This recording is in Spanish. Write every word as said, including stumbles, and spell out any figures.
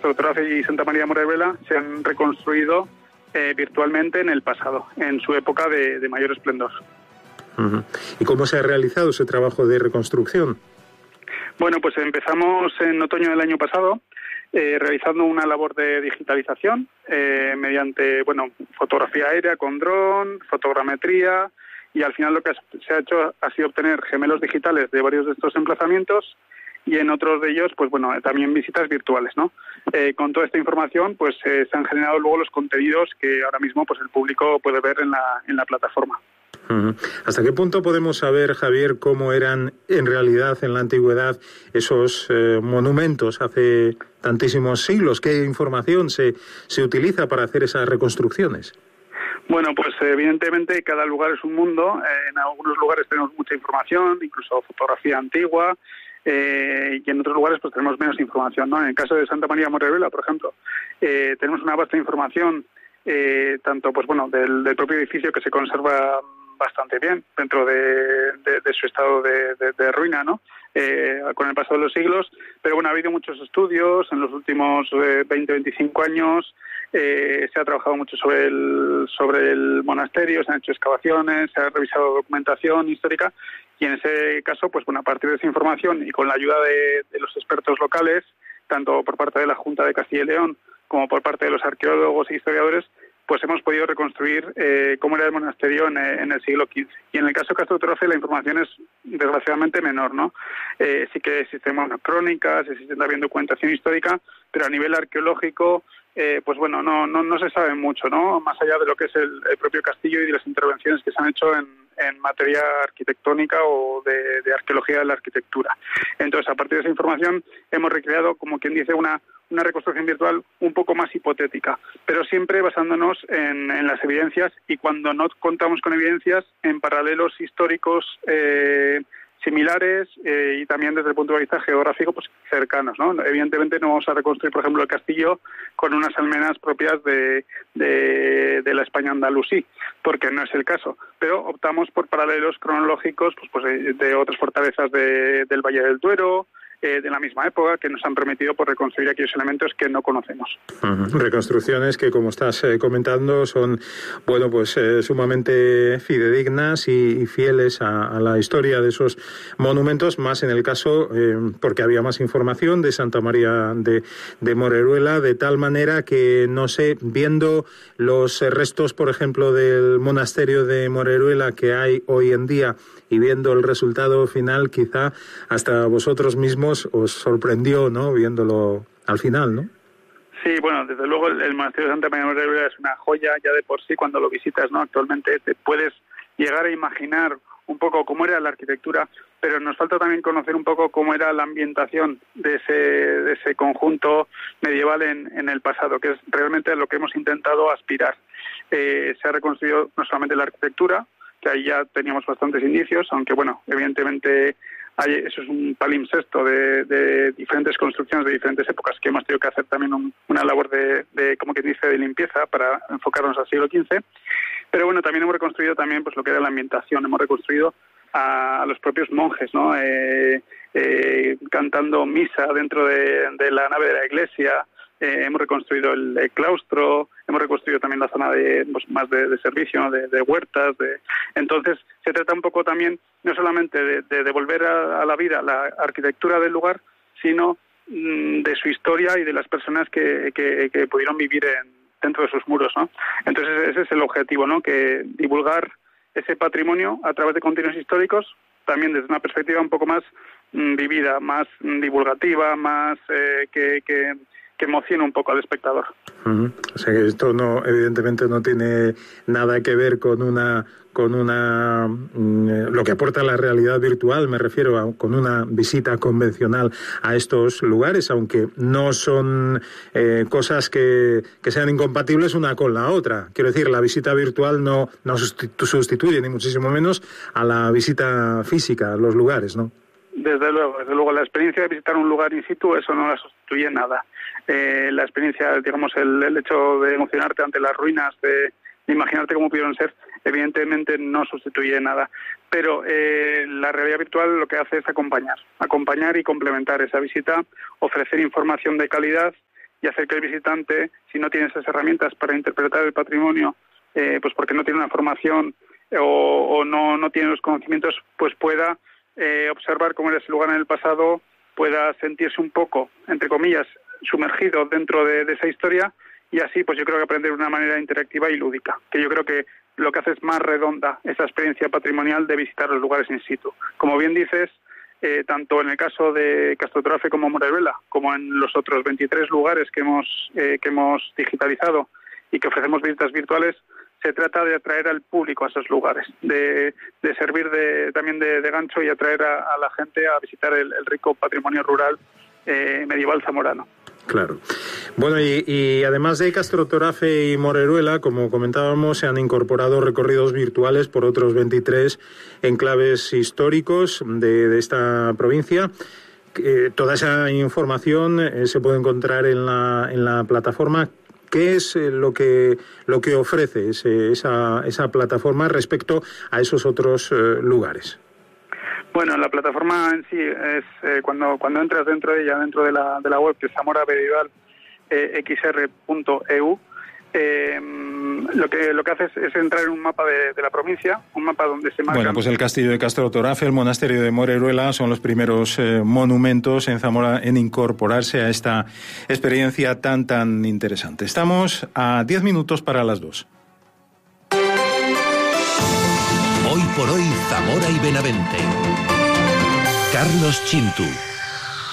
Castro Torace y Santa María de Moreruela se han reconstruido eh, virtualmente en el pasado, en su época de, de mayor esplendor. Uh-huh. ¿Y cómo se ha realizado ese trabajo de reconstrucción? Bueno, pues empezamos en otoño del año pasado eh, realizando una labor de digitalización eh, mediante, bueno, fotografía aérea con dron, fotogrametría, y al final lo que se ha hecho ha sido obtener gemelos digitales de varios de estos emplazamientos, y en otros de ellos, pues bueno, también visitas virtuales, ¿no? Eh, con toda esta información, pues eh, se han generado luego los contenidos que ahora mismo, pues el público puede ver en la en la plataforma. Uh-huh. ¿Hasta qué punto podemos saber, Javier, cómo eran en realidad en la antigüedad esos eh, monumentos hace tantísimos siglos? ¿Qué información se se utiliza para hacer esas reconstrucciones? Bueno, pues evidentemente cada lugar es un mundo. Eh, en algunos lugares tenemos mucha información, incluso fotografía antigua, eh, y en otros lugares pues tenemos menos información, ¿no? En el caso de Santa María de Moreruela, por ejemplo, eh, tenemos una vasta información, eh, tanto pues bueno del, del propio edificio, que se conserva bastante bien dentro de, de, de su estado de, de, de ruina, ¿no? Eh, con el paso de los siglos, pero bueno, ha habido muchos estudios en los últimos eh, veinte, veinticinco años. Eh, se ha trabajado mucho sobre el sobre el monasterio, se han hecho excavaciones, se ha revisado documentación histórica, y en ese caso, pues bueno, a partir de esa información y con la ayuda de, de los expertos locales, tanto por parte de la Junta de Castilla y León como por parte de los arqueólogos e historiadores, pues hemos podido reconstruir eh, cómo era el monasterio en, en el siglo quince. Y en el caso de Castro Torace la información es desgraciadamente menor, ¿no? Eh, sí que existen bueno, crónicas, existe también documentación histórica, pero a nivel arqueológico, eh, pues bueno, no, no no se sabe mucho, ¿no? Más allá de lo que es el, el propio castillo y de las intervenciones que se han hecho en, en materia arquitectónica o de, de arqueología de la arquitectura. Entonces, a partir de esa información hemos recreado, como quien dice, una una reconstrucción virtual un poco más hipotética, pero siempre basándonos en, en las evidencias, y cuando no contamos con evidencias, en paralelos históricos eh, similares eh, y también desde el punto de vista geográfico pues cercanos, ¿no? Evidentemente no vamos a reconstruir, por ejemplo, el castillo con unas almenas propias de, de, de la España andalusí, porque no es el caso, pero optamos por paralelos cronológicos pues, pues de otras fortalezas de, del Valle del Duero, Eh, de la misma época, que nos han permitido por reconstruir aquellos elementos que no conocemos. Uh-huh. Reconstrucciones que, como estás eh, comentando, son bueno pues eh, sumamente fidedignas y, y fieles a, a la historia de esos monumentos, más en el caso eh, porque había más información de Santa María de, de Moreruela, de tal manera que, no sé, viendo los restos, por ejemplo, del monasterio de Moreruela que hay hoy en día y viendo el resultado final, quizá hasta vosotros mismos os sorprendió, ¿no?, viéndolo al final, ¿no? Sí, bueno, desde luego el, el monasterio de Santa María de Moreruela es una joya ya de por sí cuando lo visitas, ¿no? Actualmente te puedes llegar a imaginar un poco cómo era la arquitectura, pero nos falta también conocer un poco cómo era la ambientación de ese de ese conjunto medieval en, en el pasado, que es realmente lo que hemos intentado aspirar. Eh, se ha reconstruido no solamente la arquitectura, que ahí ya teníamos bastantes indicios, aunque bueno, evidentemente hay, eso es un palimpsesto de, de diferentes construcciones de diferentes épocas que hemos tenido que hacer también un, una labor de, de, como que dice, de limpieza para enfocarnos al siglo quince. Pero bueno, también hemos reconstruido también pues lo que era la ambientación, hemos reconstruido a, a los propios monjes, ¿no? Eh, eh, cantando misa dentro de, de la nave de la iglesia. Eh, hemos reconstruido el, el claustro, hemos reconstruido también la zona de pues, más de, de servicio, ¿no? de, de huertas. De... Entonces, se trata un poco también, no solamente de, de devolver a, a la vida la arquitectura del lugar, sino mmm, de su historia y de las personas que, que, que pudieron vivir en, dentro de sus muros, ¿no? Entonces, ese es el objetivo, ¿no? Que divulgar ese patrimonio a través de contenidos históricos, también desde una perspectiva un poco más mmm, vivida, más mmm, divulgativa, más eh, que... que que emociona un poco al espectador. Uh-huh. O sea que esto no, evidentemente no tiene nada que ver con una, con una, mm, lo que aporta la realidad virtual, me refiero a con una visita convencional a estos lugares, aunque no son eh, cosas que, que sean incompatibles una con la otra. Quiero decir, la visita virtual no, no sustituye, ni muchísimo menos, a la visita física a los lugares, ¿no? Desde luego, desde luego, la experiencia de visitar un lugar in situ, eso no la sustituye nada. Eh, la experiencia, digamos, el, el hecho de emocionarte ante las ruinas, de, de imaginarte cómo pudieron ser, evidentemente no sustituye nada. Pero eh, la realidad virtual lo que hace es acompañar, acompañar y complementar esa visita, ofrecer información de calidad y hacer que el visitante, si no tiene esas herramientas para interpretar el patrimonio, eh, pues porque no tiene una formación o, o no, no tiene los conocimientos, pues pueda eh, observar cómo era ese lugar en el pasado, pueda sentirse un poco, entre comillas, sumergido dentro de, de esa historia, y así pues yo creo que aprender de una manera interactiva y lúdica, que yo creo que lo que hace es más redonda esa experiencia patrimonial de visitar los lugares in situ. Como bien dices, eh, tanto en el caso de Castrotrofe como Moreruela, como en los otros veintitrés lugares que hemos, eh, que hemos digitalizado y que ofrecemos visitas virtuales, se trata de atraer al público a esos lugares, de, de servir de, también de, de gancho y atraer a, a la gente a visitar el, el rico patrimonio rural eh, medieval zamorano. Claro. Bueno, y, y además de Castrotrofe y Moreruela, como comentábamos, se han incorporado recorridos virtuales por otros veintitrés enclaves históricos de, de esta provincia. Eh, toda esa información eh, se puede encontrar en la, en la plataforma. ¿Qué es eh, lo que lo que ofrece ese, esa, esa plataforma respecto a esos otros eh, lugares? Bueno, la plataforma en sí es eh, cuando cuando entras dentro de ella, dentro de la de la web, que es zamora medieval x r punto e u, eh, lo que lo que hace es, es entrar en un mapa de, de la provincia, un mapa donde se marcan... Bueno, pues el castillo de Castrotrofe, el monasterio de Moreruela son los primeros eh, monumentos en Zamora en incorporarse a esta experiencia tan tan interesante. Estamos a diez minutos para las dos. Hoy por hoy, Zamora y Benavente. Carlos Chintu.